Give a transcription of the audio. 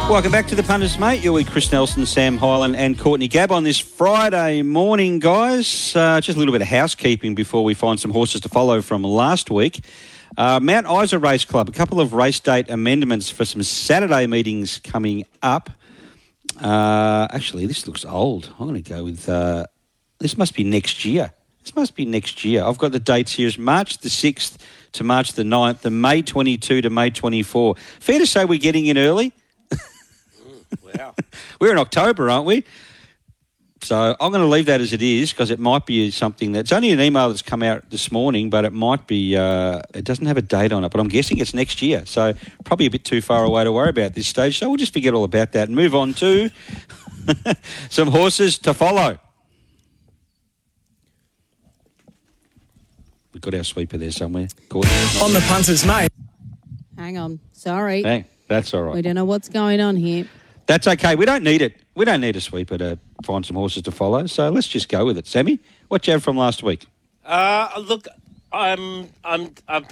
Welcome back to the Punters, mate. You're with Chris Nelson, Sam Hyland and Courtney Gabb on this Friday morning, guys. Just a little bit of housekeeping before we find some horses to follow from last week. Mount Isa Race Club, a couple of race date amendments for some Saturday meetings coming up. Actually, this looks old. I'm going to go with... this must be next year. I've got the dates here as March the 6th to March the 9th, and May 22 to May 24. Fair to say we're getting in early? Wow. We're in October, aren't we? So I'm going to leave that as it is because it might be something that's only an email that's come out this morning, but it might be, it doesn't have a date on it, but I'm guessing it's next year. So probably a bit too far away to worry about this stage. So we'll just forget all about that and move on to some horses to follow. We've got our sweeper there somewhere. On the Punters, mate. Hang on. Sorry. Hey, that's all right. We don't know what's going on here. That's okay. We don't need it. We don't need a sweeper to find some horses to follow. So let's just go with it. Sammy, what you have from last week? Look, I've